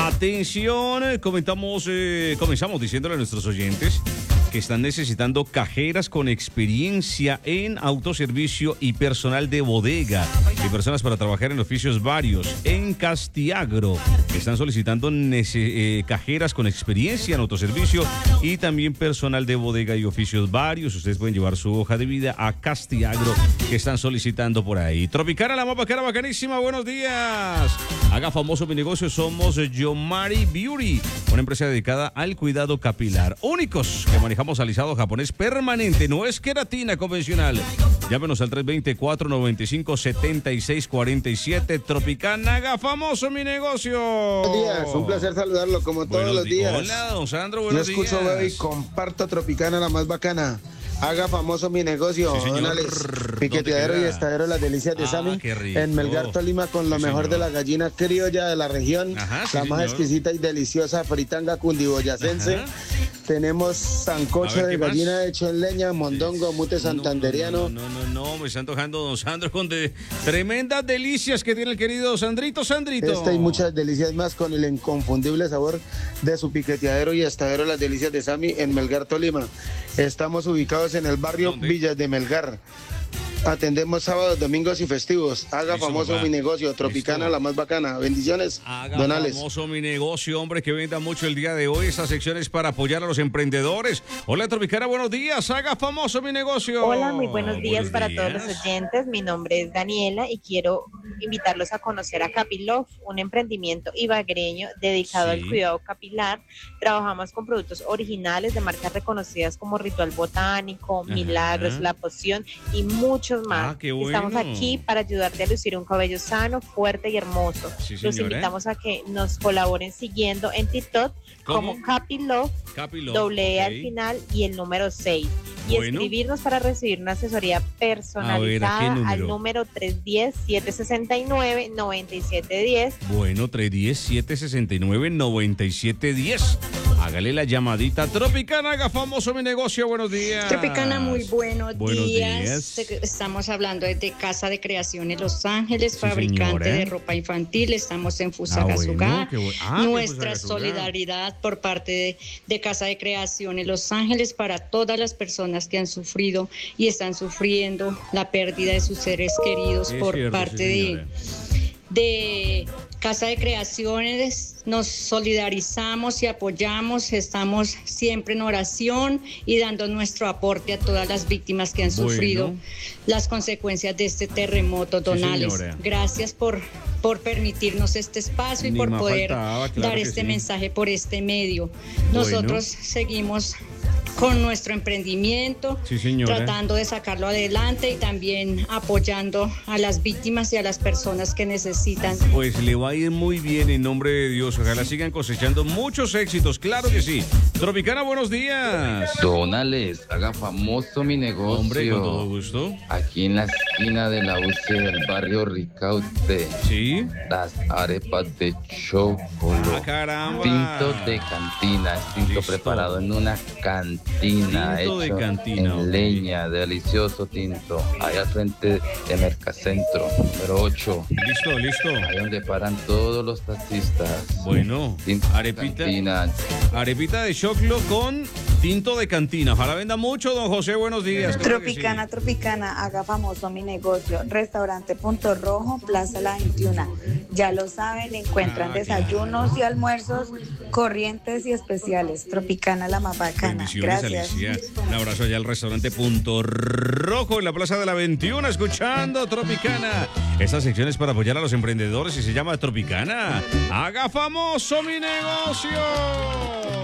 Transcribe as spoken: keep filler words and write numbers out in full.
Atención, comentamos, eh, comenzamos diciéndole a nuestros oyentes que están necesitando cajeras con experiencia en autoservicio y personal de bodega y personas para trabajar en oficios varios. En Castiagro están solicitando eh, cajeras con experiencia en autoservicio y también personal de bodega y oficios varios. Ustedes pueden llevar su hoja de vida a Castiagro, que están solicitando por ahí. Tropicana, la más bacana, bacanísima, buenos días. Haga famoso mi negocio, somos Yomari Beauty, una empresa dedicada al cuidado capilar. Únicos que manejamos alisado japonés permanente, no es queratina convencional. Llámenos al tres dos cuatro, nueve cinco, siete seis cuatro siete. Tropicana, haga famoso mi negocio. Buenos días, un placer saludarlo como todos buenos los días. Hola, don Sandro, buenos días. Yo escucho, bebé, y comparto Tropicana, la más bacana. Haga famoso mi negocio, sí, don Alex. Piqueteadero y estadero Las Delicias de ah, Sami en Melgar, Tolima, con lo sí, mejor señor. de la gallina criolla de la región. Ajá, sí, la más señor. exquisita y deliciosa fritanga cundiboyacense. Ajá. Tenemos sancocho ver, de ¿qué gallina más? hecho en leña, mondongo, mute santanderiano. No, no, no, no, no, me está antojando don Sandro con de tremendas delicias que tiene el querido Sandrito, Sandrito. Esta y muchas delicias más con el inconfundible sabor de su piqueteadero y estadero Las Delicias de Sami en Melgar, Tolima. Estamos ubicados en el barrio ¿Dónde? Villas de Melgar. Atendemos sábados, domingos y festivos. Haga Listo, famoso papá. mi negocio, Tropicana, Listo. la más bacana. Bendiciones, Haga don Alex. famoso mi negocio, hombre, que venda mucho el día de hoy. Esta sección es para apoyar a los emprendedores. Hola, Tropicana, buenos días. Haga famoso mi negocio. Hola, muy buenos días Buenos para días. todos los oyentes. Mi nombre es Daniela y quiero invitarlos a conocer a Capilove, un emprendimiento ibaguereño dedicado Sí. al cuidado capilar. Trabajamos con productos originales de marcas reconocidas como Ritual Botánico, Ajá. Milagros, La Poción y muchos más. Ah, qué bueno. Estamos aquí para ayudarte a lucir un cabello sano, fuerte y hermoso. Sí, Los señora. invitamos a que nos colaboren siguiendo en TikTok ¿Cómo? como Capilove, Capilove, doble E ok. al final y el número seis. Y Bueno. escribirnos para recibir una asesoría personalizada A ver, ¿a qué número? al número tres uno cero, siete seis nueve, nueve siete uno cero. Bueno, tres uno cero, siete seis nueve, nueve siete uno cero. Hágale la llamadita. Tropicana, haga famoso mi negocio. Buenos días. Tropicana, muy buenos, Buenos días. días. Estamos hablando desde Casa de Creaciones Los Ángeles, Sí, fabricante señora. de ropa infantil. Estamos en Ah, Fusagasugá. bueno, qué bueno. Ah, qué Nuestra Fusagasugá. solidaridad por parte de, de Casa de Creaciones Los Ángeles para todas las personas que han sufrido y están sufriendo la pérdida de sus seres queridos Es por cierto, parte sí, de señora. de Casa de Creaciones. Nos solidarizamos y apoyamos, estamos siempre en oración y dando nuestro aporte a todas las víctimas que han Bueno. sufrido las consecuencias de este terremoto, don Sí, Alex. señora. Gracias por, por permitirnos este espacio y Ni por más poder faltaba, claro dar que este sí. mensaje por este medio. Nosotros seguimos con nuestro emprendimiento, Sí, señora. tratando de sacarlo adelante y también apoyando a las víctimas y a las personas que necesitan. Pues le va a ir muy bien en nombre de Dios. Ojalá sigan cosechando muchos éxitos. Claro que sí. Tropicana, buenos días. Don Alex, haga famoso mi negocio. Hombre, con todo gusto. Aquí en la esquina de la U C del barrio Ricaute. Sí. Las arepas de chocolate. Ah, caramba. Tinto de cantina. es Tinto Listo. preparado en una cantina. Tinto de hecho cantina, en ok. leña. Delicioso tinto. Allá al frente de Mercacentro. Número ocho. Listo, listo. Ahí donde paran todos los taxistas. Bueno, Tinto de arepita, cantina. arepita de choclo con tinto de cantina. Ojalá venda mucho, don José. Buenos días. Claro que sí. Tropicana, Tropicana, haga famoso mi negocio. Restaurante Punto Rojo, Plaza La veintiuna. Ya lo saben, encuentran Ah, desayunos y almuerzos, corrientes y especiales. Tropicana, la más bacana. Bendiciones, Gracias. Alicia. Un abrazo allá al restaurante Punto Rojo en la Plaza de la veintiuna, escuchando Tropicana. Esta sección es para apoyar a los emprendedores y se llama Tropicana. Haga famoso mi negocio.